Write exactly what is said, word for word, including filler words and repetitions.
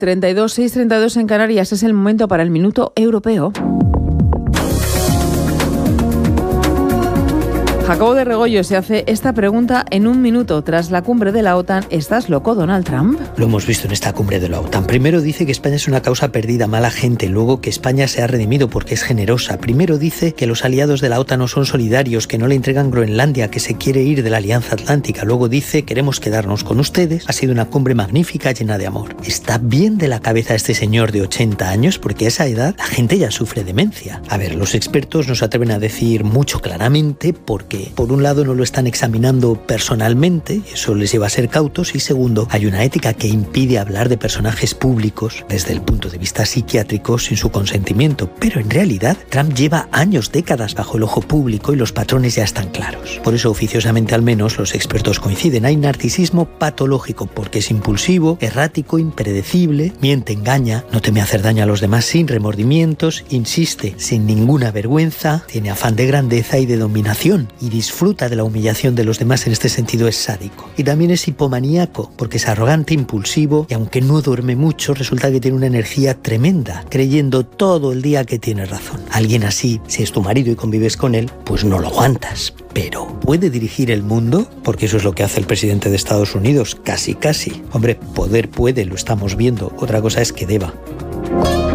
treinta y dos, seis treinta y dos en Canarias. Es el momento para el Minuto Europeo. Jacobo de Regoyo se hace esta pregunta en un minuto. Tras la cumbre de la OTAN, ¿estás loco, Donald Trump? Lo hemos visto en esta cumbre de la OTAN. Primero dice que España es una causa perdida, mala gente. Luego que España se ha redimido porque es generosa. Primero dice que los aliados de la OTAN no son solidarios, que no le entregan Groenlandia, que se quiere ir de la Alianza Atlántica. Luego dice queremos quedarnos con ustedes. Ha sido una cumbre magnífica, llena de amor. ¿Está bien de la cabeza este señor de ochenta años? Porque a esa edad la gente ya sufre demencia. A ver, los expertos no se atreven a decir mucho claramente porque por un lado no lo están examinando personalmente, eso les lleva a ser cautos, y segundo, hay una ética que impide hablar de personajes públicos desde el punto de vista psiquiátrico sin su consentimiento. Pero en realidad Trump lleva años, décadas bajo el ojo público y los patrones ya están claros. Por eso oficiosamente al menos los expertos coinciden, hay narcisismo patológico porque es impulsivo, errático, impredecible, miente, engaña, no teme hacer daño a los demás sin remordimientos, insiste sin ninguna vergüenza, tiene afán de grandeza y de dominación y disfruta de la humillación de los demás. En este sentido es sádico. Y también es hipomaníaco porque es arrogante, impulsivo y aunque no duerme mucho resulta que tiene una energía tremenda, creyendo todo el día que tiene razón. Alguien así, si es tu marido y convives con él, pues no lo aguantas. Pero ¿puede dirigir el mundo? Porque eso es lo que hace el presidente de Estados Unidos, casi casi. Hombre, poder puede, lo estamos viendo. Otra cosa es que deba.